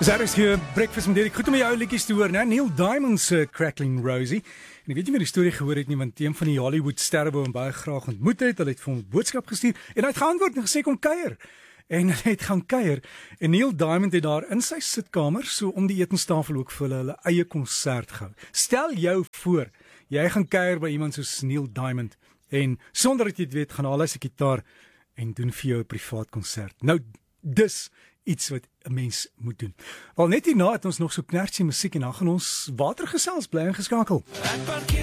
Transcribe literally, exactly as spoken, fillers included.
Dis daar is hier breakfast met Derek. Goed om jou liedjies te hoor, né? Neil Diamond's uh, Crackling Rosie. En ek weet nie meer die storie gehoor het nie, want een van die Hollywood sterre wou hom baie graag ontmoet het. Hulle het vir hom 'n boodskap gestuur en hy het geantwoord en gesê kom kuier. En hy het gaan kuier en Neil Diamond het daar in sy sitkamer so om die etenstafel ook vir hulle hulle eie konsert gehou. Stel jou voor, jy gaan kuier by iemand soos Neil Diamond en sonder dat jy dit weet, gaan haal hy sy gitaar en doen vir jou 'n privaat konsert. Nou dis iets wat 'n mens moet doen. Al net hierna het ons nog so knertjie musiek en dan gaan ons watergesels, bly ingeskakel.